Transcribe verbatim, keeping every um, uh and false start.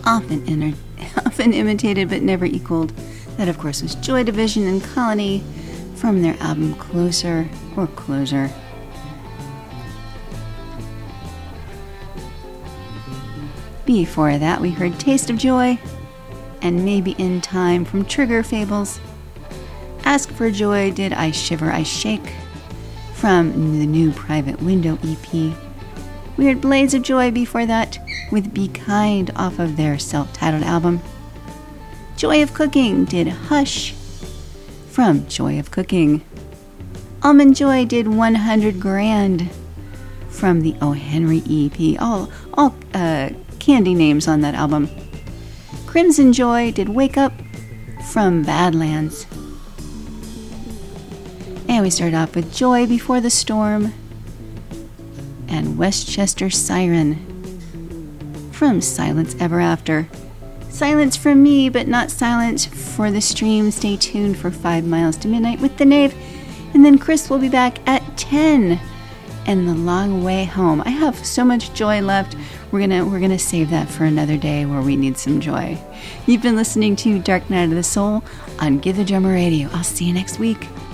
often, inter- often imitated but never equaled. That, of course, was Joy Division and Colony from their album Closer or Closure. Before that, we heard Taste of Joy and Maybe in Time from Trigger Fables. Ask for Joy did I Shiver, I Shake from the new Private Window E P. We heard Blaze of Joy before that with Be Kind off of their self-titled album. Joy of Cooking did Hush from Joy of Cooking. Almond Joy did one hundred Grand from the O. Henry E P. All, all uh, candy names on that album. Crimson Joy did Wake Up from Badlands. And we started off with Joy Before the Storm and Westchester Siren from Silence Ever After. Silence from me, but not silence for the stream. Stay tuned for Five Miles to Midnight with the Knave. And then Chris will be back at ten and The Long Way Home. I have so much joy left. We're gonna we're gonna save that for another day where we need some joy. You've been listening to Dark Night of the Soul on Give the Drummer Radio. I'll see you next week.